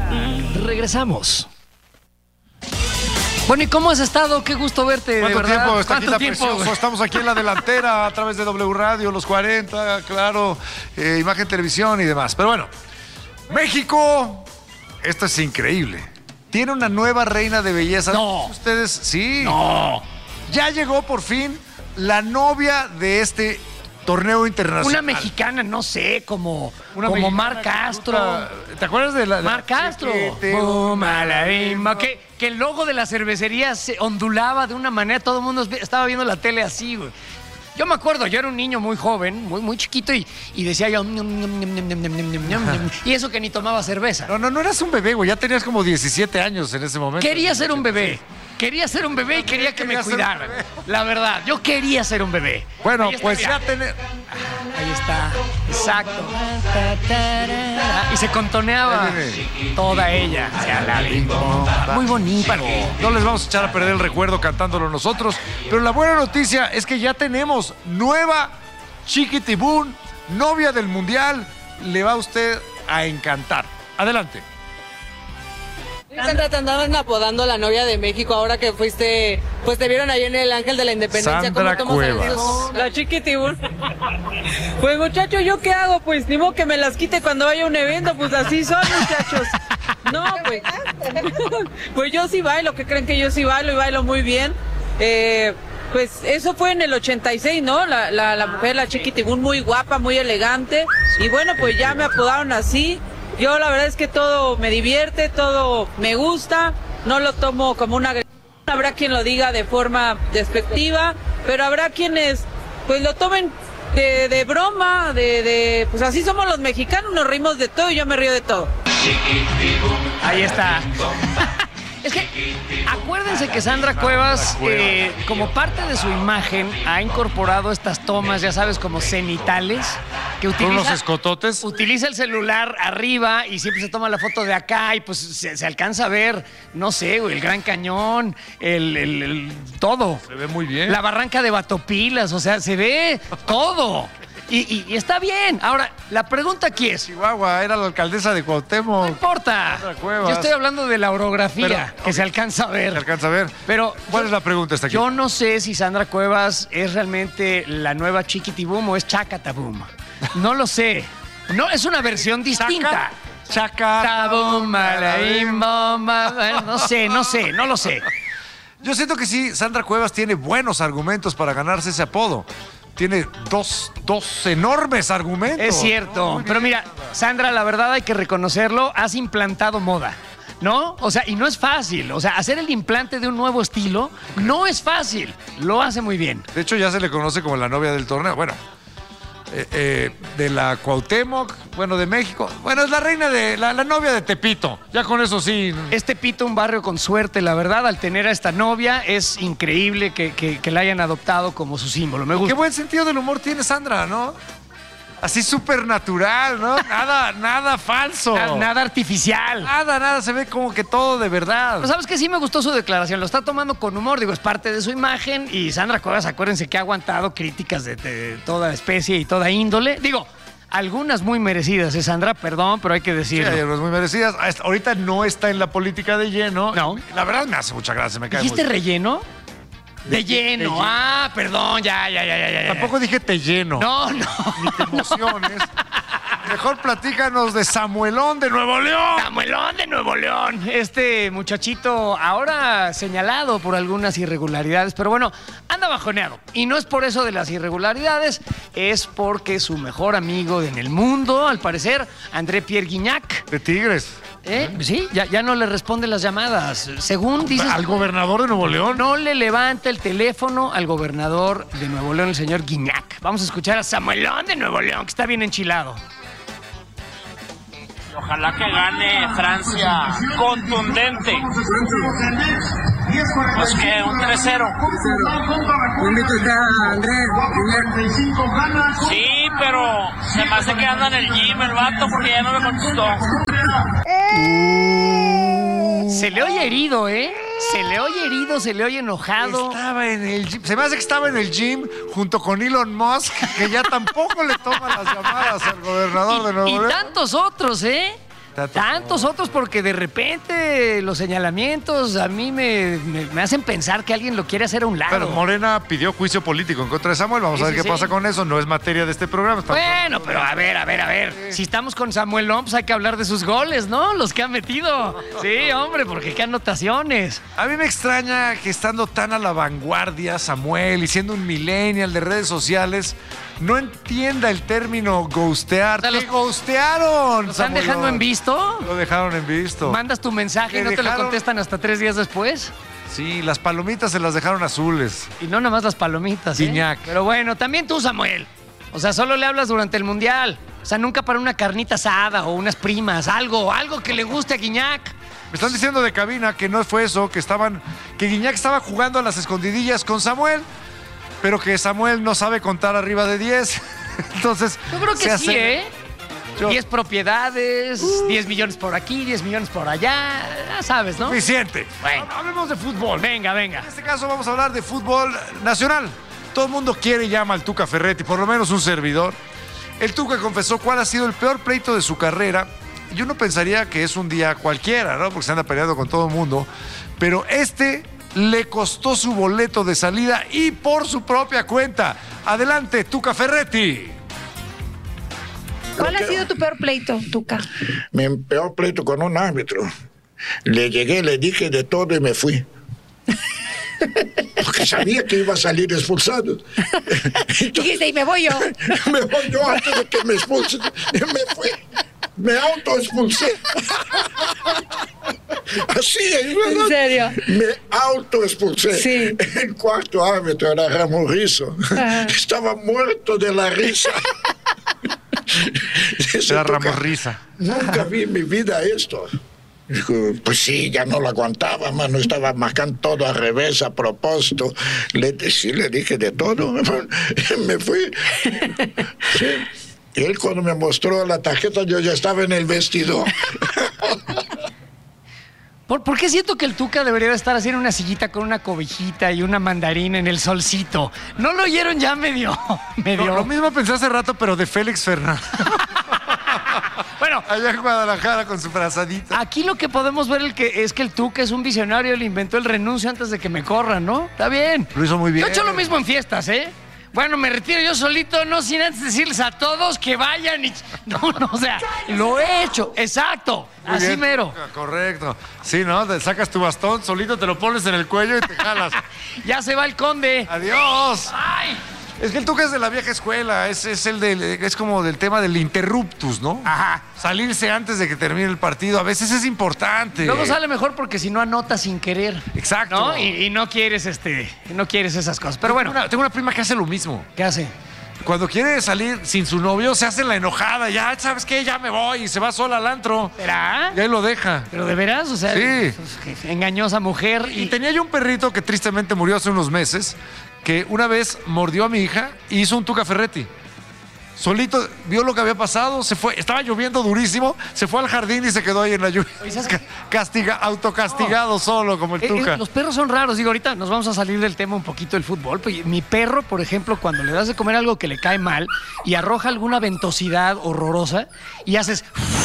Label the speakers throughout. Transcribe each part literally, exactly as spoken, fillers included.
Speaker 1: Regresamos. Bueno, ¿y cómo has estado? Qué gusto verte,
Speaker 2: ¿Cuánto
Speaker 1: de verdad.
Speaker 2: tiempo? Está aquí
Speaker 1: ¿Cuánto
Speaker 2: la
Speaker 1: tiempo,
Speaker 2: precioso.
Speaker 1: güey?
Speaker 2: Estamos aquí en la delantera a través de W Radio, los cuarenta, claro, eh, Imagen Televisión y demás. Pero bueno, México, esto es increíble. Tiene una nueva reina de belleza.
Speaker 1: No.
Speaker 2: Ustedes, sí.
Speaker 1: No.
Speaker 2: Ya llegó por fin la novia de este torneo internacional.
Speaker 1: Una mexicana, no sé, como,
Speaker 2: Una
Speaker 1: como
Speaker 2: mexicana
Speaker 1: Mar
Speaker 2: que
Speaker 1: Castro.
Speaker 2: gusta- ¿Te acuerdas de la? de
Speaker 1: Mar
Speaker 2: la
Speaker 1: Castro.
Speaker 2: chiquete,
Speaker 1: Boom, a la bimba. Que, que el logo de la cervecería se ondulaba de una manera, todo el mundo estaba viendo la tele así, güey. Yo me acuerdo, yo era un niño muy joven, muy, muy chiquito, y, y decía yo... "Ñam, ñam, ñam, ñam, ñam, ñam, ñam, ñam, ñam", y eso que ni tomaba cerveza.
Speaker 2: No, no, no eras un bebé, güey. Ya tenías como diecisiete años en ese momento.
Speaker 1: Quería ser un bebé. Quería ser un bebé y quería que me
Speaker 2: quería ser un
Speaker 1: cuidaran.
Speaker 2: bebé.
Speaker 1: La verdad, yo quería ser un bebé.
Speaker 2: Bueno,
Speaker 1: Ahí está,
Speaker 2: pues
Speaker 1: mira.
Speaker 2: ya tenés...
Speaker 1: Ahí está, exacto. Y se contoneaba
Speaker 2: Ahí viene.
Speaker 1: toda ella. Hacia la bimba. Muy bonito.
Speaker 2: Bueno, no les vamos a echar a perder el recuerdo cantándolo nosotros, pero la buena noticia es que ya tenemos nueva Chiquitibún, novia del Mundial. Le va a usted a encantar. Adelante.
Speaker 3: Sandra, te andaban apodando la novia de México ahora que fuiste, pues te vieron ahí en el Ángel de la Independencia.
Speaker 2: Sandra
Speaker 3: ¿Cómo tomas
Speaker 2: Cuevas.
Speaker 3: esos-
Speaker 4: La chiquitibún. Pues muchacho, ¿yo qué hago? Pues ni modo que me las quite cuando vaya a un evento, pues así son, muchachos. No, pues. Pues yo sí bailo, que creen que yo sí bailo y bailo muy bien. Eh, pues eso fue en el ochenta y seis, ¿no? La, la, la mujer, la chiquitibún, muy guapa, muy elegante. Y bueno, pues ya me apodaron así. Yo la verdad es que todo me divierte, todo me gusta. No lo tomo como una agresión. Habrá quien lo diga de forma despectiva, pero habrá quienes pues lo tomen de, de broma, de, de pues así somos los mexicanos, nos reímos de todo y yo me río de todo.
Speaker 1: Ahí está. Es que acuérdense que Sandra Cuevas, eh, como parte de su imagen, ha incorporado estas tomas, ya sabes, como cenitales, que
Speaker 2: Con unos
Speaker 1: utiliza,
Speaker 2: escototes.
Speaker 1: utiliza el celular arriba y siempre se toma la foto de acá y pues se, se alcanza a ver, no sé, güey, el Gran Cañón, el, el- el- todo.
Speaker 2: Se ve muy bien.
Speaker 1: La barranca de Batopilas, o sea, se ve todo. Y, y- y está bien. Ahora, la pregunta aquí es,
Speaker 2: Chihuahua, era la alcaldesa de Cuauhtémoc.
Speaker 1: no importa.
Speaker 2: Sandra Cuevas.
Speaker 1: Yo estoy hablando de la orografía,
Speaker 2: Pero,
Speaker 1: que
Speaker 2: ok.
Speaker 1: se alcanza a ver.
Speaker 2: Se alcanza a ver.
Speaker 1: Pero
Speaker 2: ¿Cuál
Speaker 1: yo-
Speaker 2: es la pregunta esta aquí?
Speaker 1: Yo no sé si Sandra Cuevas es realmente la nueva Chiquitibum o es Chacatabum. No lo sé. No, es una versión distinta.
Speaker 2: Chaca.
Speaker 1: Tabum, malaim, bomba, bueno, no sé, no sé, no lo sé.
Speaker 2: Yo siento que sí, Sandra Cuevas tiene buenos argumentos para ganarse ese apodo. Tiene dos, dos enormes argumentos.
Speaker 1: Es cierto.
Speaker 2: Muy
Speaker 1: Pero
Speaker 2: bien.
Speaker 1: mira, Sandra, la verdad hay que reconocerlo, has implantado moda. ¿No? O sea, y no es fácil. O sea, hacer el implante de un nuevo estilo no es fácil. Lo hace muy bien.
Speaker 2: De hecho, ya se le conoce como la novia del torneo. Bueno, eh, eh, de la Cuauhtémoc, bueno, de México. Bueno, es la reina de, la, la novia de Tepito. Ya con eso sí.
Speaker 1: Este Pito, un barrio con suerte, la verdad, al tener a esta novia, es increíble que, que- que la hayan adoptado como su símbolo. Me
Speaker 2: Qué
Speaker 1: gusta.
Speaker 2: buen sentido del humor tiene Sandra, ¿no? Así súper natural, ¿no? Nada, nada falso.
Speaker 1: Na- Nada artificial.
Speaker 2: Nada, nada, se ve como que todo de verdad.
Speaker 1: Pero ¿sabes qué? Sí me gustó su declaración. Lo está tomando con humor. Digo, es parte de su imagen. Y Sandra Cuevas, acuérdense que ha aguantado críticas de, de toda especie y toda índole. Digo, algunas muy merecidas, ¿eh, Sandra? Perdón, pero hay que
Speaker 2: Sí,
Speaker 1: decirlo.
Speaker 2: hay unas muy merecidas. Hasta ahorita no está en la política de lleno.
Speaker 1: No.
Speaker 2: La verdad me hace mucha gracia, me cae
Speaker 1: ¿Dijiste
Speaker 2: muy-
Speaker 1: relleno? De, lleno.
Speaker 2: lleno.
Speaker 1: Ah, perdón, ya, ya, ya, ya, ya.
Speaker 2: Tampoco dije te lleno.
Speaker 1: No, no.
Speaker 2: Ni te emociones. Mejor platícanos de Samuelón de Nuevo León.
Speaker 1: Samuelón de Nuevo León. Este muchachito ahora señalado por algunas irregularidades, pero bueno, anda bajoneado. Y no es por eso de las irregularidades, es porque su mejor amigo en el mundo, al parecer, André Pierre Guignac,
Speaker 2: De Tigres.
Speaker 1: ¿eh? Sí, ya, ya no le responde las llamadas. Según dices,
Speaker 2: Al gobernador de Nuevo León.
Speaker 1: no le levanta el teléfono al gobernador de Nuevo León, el señor Guignac. Vamos a escuchar a Samuelón de Nuevo León, que está bien enchilado.
Speaker 5: Ojalá que gane Francia contundente. Pues que un tres cero. Sí, pero se me hace que anda en el gym el vato porque ya no me contestó.
Speaker 1: Se le oye herido, ¿eh? Se le oye herido, se le oye enojado.
Speaker 2: Estaba en el gym. Se me hace que estaba en el gym junto con Elon Musk, que ya tampoco le toma las llamadas al gobernador de Nuevo
Speaker 1: Y
Speaker 2: León.
Speaker 1: tantos otros, ¿eh?
Speaker 2: Tantos,
Speaker 1: Tantos otros porque de repente los señalamientos a mí me, me, me hacen pensar que alguien lo quiere hacer a un lado.
Speaker 2: Pero Morena pidió juicio político en contra de Samuel. Vamos
Speaker 1: Sí,
Speaker 2: a ver
Speaker 1: sí,
Speaker 2: qué
Speaker 1: sí.
Speaker 2: pasa con eso. No es materia de este programa. Estamos
Speaker 1: Bueno, pero a ver, a ver, a ver. Si estamos con Samuel López, hay que hablar de sus goles, ¿no? Los que ha metido. Sí, hombre, porque qué anotaciones.
Speaker 2: A mí me extraña que estando tan a la vanguardia Samuel y siendo un millennial de redes sociales no entienda el término ghostear.
Speaker 1: O sea, los-
Speaker 2: ¡Te ghostearon!
Speaker 1: ¿Lo están
Speaker 2: Samuel
Speaker 1: dejando en
Speaker 2: López.
Speaker 1: visto?
Speaker 2: Lo dejaron en visto.
Speaker 1: Mandas tu mensaje y
Speaker 2: Le
Speaker 1: no te lo
Speaker 2: dejaron-
Speaker 1: contestan hasta tres días después.
Speaker 2: Sí, las palomitas se las dejaron azules.
Speaker 1: Y no nada más las palomitas, ¿eh?
Speaker 2: Guiñac.
Speaker 1: Pero bueno, también tú, Samuel. O sea, solo le hablas durante el Mundial. O sea, nunca para una carnita asada o unas primas, algo, algo que le guste a Guiñac.
Speaker 2: Me están diciendo de cabina que no fue eso, que estaban, que Guiñac estaba jugando a las escondidillas con Samuel, pero que Samuel no sabe contar arriba de diez. Entonces,
Speaker 1: Yo creo
Speaker 2: se
Speaker 1: que
Speaker 2: hace-
Speaker 1: sí, ¿eh?
Speaker 2: Yo-
Speaker 1: diez propiedades, diez millones por aquí, diez millones por allá. Ya sabes, ¿no?
Speaker 2: Suficiente.
Speaker 1: Bueno.
Speaker 2: Hablemos de fútbol.
Speaker 1: Venga, venga.
Speaker 2: En este caso vamos a hablar de fútbol nacional. Todo el mundo quiere y llama al Tuca Ferretti, por lo menos un servidor. El Tuca confesó cuál ha sido el peor pleito de su carrera. Y uno pensaría que es un día cualquiera, ¿no? Porque se anda peleando con todo el mundo. Pero este le costó su boleto de salida y por su propia cuenta. Adelante, Tuca Ferretti.
Speaker 6: ¿Cuál ha sido tu peor pleito, Tuca?
Speaker 7: Mi peor pleito con un árbitro. Le llegué, le dije de todo y me fui. Porque sabía que iba a salir expulsado.
Speaker 6: Dijiste, y me voy yo.
Speaker 7: Me voy yo antes de que me expulsen. Y me fui. Me autoexpulsé. Así es, ¿verdad?
Speaker 6: ¿En serio?
Speaker 7: Me autoexpulsé.
Speaker 6: Sí.
Speaker 7: El cuarto árbitro era Ramón Rizzo.
Speaker 6: Ajá.
Speaker 7: Estaba muerto de la risa. Dice,
Speaker 2: Era
Speaker 7: "Tuca,
Speaker 2: Ramos Risa.
Speaker 7: Nunca vi en mi vida esto". Dijo, pues sí, ya no lo aguantaba, mano, estaba marcando todo al revés, a propósito. Le, sí, le dije de todo, me fui. Sí. Y él cuando me mostró la tarjeta, yo ya estaba en el vestidor.
Speaker 1: ¿Por, por qué siento que el Tuca debería de estar así en una sillita con una cobijita y una mandarina en el solcito? ¿No lo oyeron ya medio? medio...
Speaker 2: Lo, lo mismo pensé hace rato, pero de Félix Fernández.
Speaker 1: Bueno,
Speaker 2: Allá en Guadalajara con su frazadita.
Speaker 1: aquí lo que podemos ver el que, es que el Tuca es un visionario, le inventó el renuncio antes de que me corran, ¿no? Está bien.
Speaker 2: Lo hizo muy bien.
Speaker 1: Yo he hecho lo mismo en fiestas, ¿eh? Bueno, me retiro yo solito, no sin antes decirles a todos que vayan y... No, no, o sea, lo he hecho, exacto,
Speaker 2: Muy
Speaker 1: así
Speaker 2: bien,
Speaker 1: mero.
Speaker 2: Tuca, correcto. Sí, ¿no? Te sacas tu bastón, solito te lo pones en el cuello y te jalas.
Speaker 1: Ya se va el conde.
Speaker 2: ¡Adiós!
Speaker 1: ¡Ay!
Speaker 2: Es que el Tuca es de la vieja escuela, es, es el del, es como del tema del interruptus, ¿no?
Speaker 1: Ajá.
Speaker 2: Salirse antes de que termine el partido, a veces es importante.
Speaker 1: Luego sale mejor porque si no anota sin querer.
Speaker 2: Exacto.
Speaker 1: ¿No? Y, y no quieres este, no quieres esas cosas. Pero bueno,
Speaker 2: Tengo una, tengo una prima que hace lo mismo.
Speaker 1: ¿qué hace?
Speaker 2: Cuando quiere salir sin su novio, se hace la enojada. Ya, ¿sabes qué? Ya me voy y se va sola al antro.
Speaker 1: ¿Será?
Speaker 2: Y ahí lo deja.
Speaker 1: ¿Pero de veras? O sea,
Speaker 2: Sí.
Speaker 1: pues, que engañosa mujer.
Speaker 2: Y
Speaker 1: Y,
Speaker 2: tenía yo un perrito que tristemente murió hace unos meses, que una vez mordió a mi hija y hizo un Tuca Ferretti. Solito vio lo que había pasado, se fue, estaba lloviendo durísimo, se fue al jardín y se quedó ahí en la lluvia.
Speaker 1: Oye, ¿sabes
Speaker 2: Ca- Castiga, autocastigado solo como el
Speaker 1: Eh, eh,
Speaker 2: Tuca.
Speaker 1: los perros son raros. Digo, ahorita nos vamos a salir del tema un poquito del fútbol. Pues, mi perro, por ejemplo, cuando le das de comer algo que le cae mal y arroja alguna ventosidad horrorosa y haces...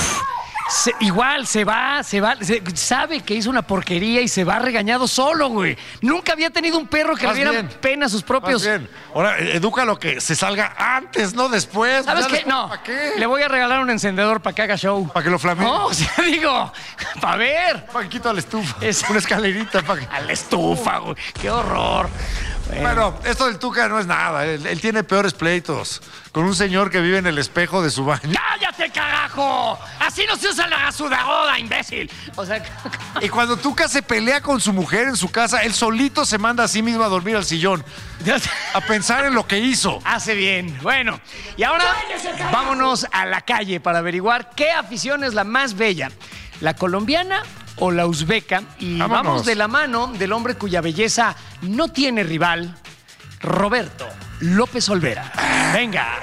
Speaker 1: se- igual, se va, se va, se- sabe que hizo una porquería y se va regañado solo, güey. Nunca había tenido un perro que
Speaker 2: Más
Speaker 1: le diera
Speaker 2: bien.
Speaker 1: pena a sus
Speaker 2: Más
Speaker 1: propios...
Speaker 2: bien, ahora eh, educa lo que se salga antes, no después.
Speaker 1: ¿Sabes
Speaker 2: Ya
Speaker 1: qué?
Speaker 2: después,
Speaker 1: No,
Speaker 2: ¿para qué?
Speaker 1: le voy a regalar un encendedor para que haga show.
Speaker 2: Para que lo flamee.
Speaker 1: No, o sea, digo, para ver.
Speaker 2: Paquito a la estufa.
Speaker 1: Es-
Speaker 2: Una escalerita para que...
Speaker 1: A la estufa, güey. Qué horror.
Speaker 2: Bueno, esto del Tuca no es nada. Él, él tiene peores pleitos. Con un señor que vive en el espejo de su baño.
Speaker 1: ¡Cállate, carajo! Así no se usa la sudagoda, imbécil. O sea,
Speaker 2: Y cuando Tuca se pelea con su mujer en su casa, él solito se manda a sí mismo a dormir al sillón. A pensar en lo que hizo.
Speaker 1: hace bien. Bueno, y ahora vámonos a la calle para averiguar qué afición es la más bella. ¿La colombiana o la uzbeca? Y
Speaker 2: Vámonos.
Speaker 1: vamos de la mano del hombre cuya belleza no tiene rival, Roberto López Olvera. Venga.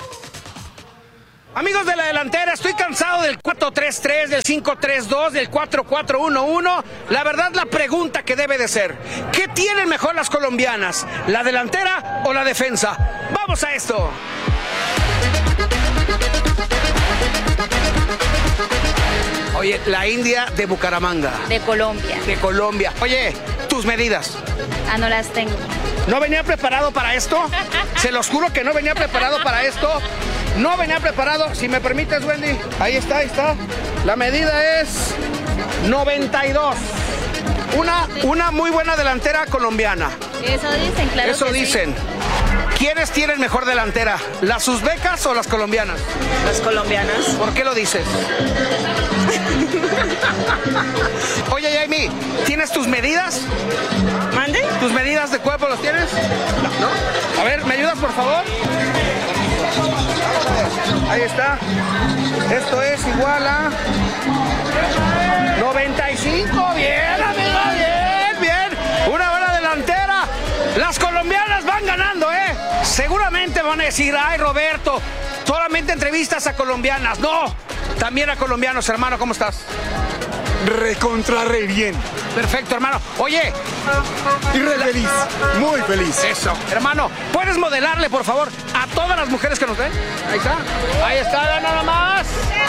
Speaker 8: Amigos de la delantera, estoy cansado del cuatro tres tres, del cinco tres dos, del cuatro cuatro uno uno. La verdad, la pregunta que debe de ser, ¿qué tienen mejor las colombianas? ¿La delantera o la defensa? ¡Vamos a esto! Oye, la India de Bucaramanga.
Speaker 9: De Colombia.
Speaker 8: De Colombia. Oye, tus medidas.
Speaker 9: Ah, no las tengo.
Speaker 8: ¿No venía preparado para esto? Se los juro que no venía preparado para esto. No venía preparado. Si me permites, Wendy. Ahí está, ahí está. La medida es noventa y dos. Una, una muy buena delantera colombiana.
Speaker 9: Eso dicen, claro.
Speaker 8: Eso
Speaker 9: que
Speaker 8: dicen.
Speaker 9: Sí.
Speaker 8: ¿Quiénes tienen mejor delantera? ¿Las uzbecas o las colombianas?
Speaker 3: Las colombianas.
Speaker 8: ¿Por qué lo dices? Oye, Jamie, ¿tienes tus medidas?
Speaker 3: ¿Mande?
Speaker 8: ¿Tus medidas de cuerpo los tienes? ¿No? A ver, ¿me ayudas, por favor? Ahí está. Esto es igual a noventa y cinco. Bien, amigo, bien, bien. Una buena delantera. Las colombianas van ganando, ¿eh? Seguramente van a decir, ay, Roberto, solamente entrevistas a colombianas. No, también a colombianos, hermano, ¿cómo estás?
Speaker 10: Recontra re bien.
Speaker 8: Perfecto, hermano. Oye.
Speaker 10: Y re feliz. Muy feliz.
Speaker 8: Eso. Hermano, ¿puedes modelarle, por favor, a todas las mujeres que nos ven? Ahí está. Ahí está, nada más.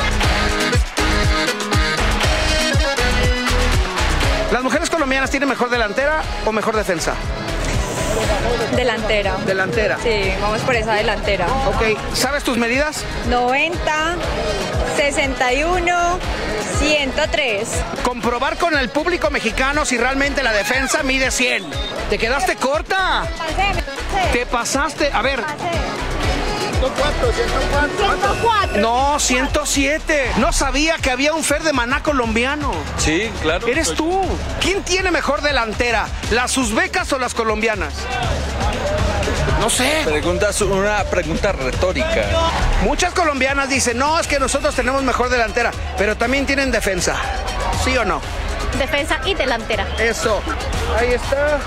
Speaker 8: ¿Las mujeres colombianas tienen mejor delantera o mejor defensa?
Speaker 9: Delantera.
Speaker 8: Delantera.
Speaker 9: Sí, vamos por esa delantera.
Speaker 8: Ok, ¿sabes tus medidas?
Speaker 9: noventa, sesenta y uno, ciento tres.
Speaker 8: Comprobar con el público mexicano si realmente la defensa mide cien. ¿Te quedaste corta?
Speaker 9: Pasé, me pasé.
Speaker 8: Te pasaste. A ver.
Speaker 10: ciento cuatro, ciento cuatro.
Speaker 8: No, ciento siete. No sabía que había un Fer de Maná colombiano.
Speaker 11: Sí, claro.
Speaker 8: Eres tú. ¿Quién tiene mejor delantera? ¿Las uzbecas o las colombianas? No sé.
Speaker 11: Preguntas una pregunta retórica.
Speaker 8: Muchas colombianas dicen, no, es que nosotros tenemos mejor delantera, pero también tienen defensa. ¿Sí o no?
Speaker 9: Defensa y delantera.
Speaker 8: Eso. Ahí está.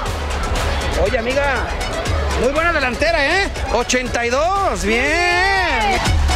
Speaker 8: Oye, amiga, muy buena delantera, ¿eh? ochenta y dos. Bien.